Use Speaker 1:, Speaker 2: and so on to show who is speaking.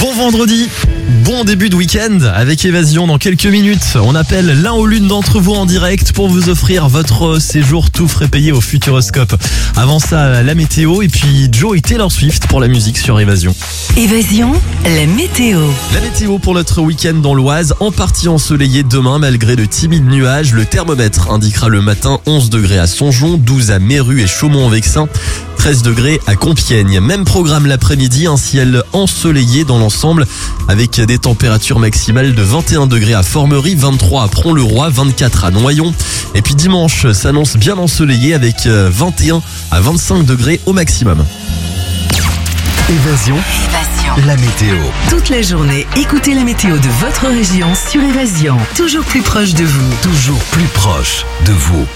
Speaker 1: Bon vendredi, bon début de week-end avec Évasion dans quelques minutes. On appelle l'un ou l'une d'entre vous en direct pour vous offrir votre séjour tout frais payé au Futuroscope. Avant ça, la météo et puis Joe et Taylor Swift pour la musique sur Évasion.
Speaker 2: Évasion, la météo.
Speaker 1: La météo pour notre week-end dans l'Oise, en partie ensoleillé demain malgré de timides nuages. Le thermomètre indiquera le matin 11 degrés à Songeon, 12 à Méru et Chaumont-en-Vexin, 13 degrés à Compiègne. Même programme l'après-midi, un ciel ensoleillé dans l'ensemble avec des températures maximales de 21 degrés à Formerie, 23 à Pront-le-Roi, 24 à Noyon. Et puis dimanche s'annonce bien ensoleillé avec 21 à 25 degrés au maximum.
Speaker 3: Évasion, la météo.
Speaker 2: Toute la journée, écoutez la météo de votre région sur Évasion. Toujours plus proche de vous.
Speaker 3: Toujours plus proche de vous.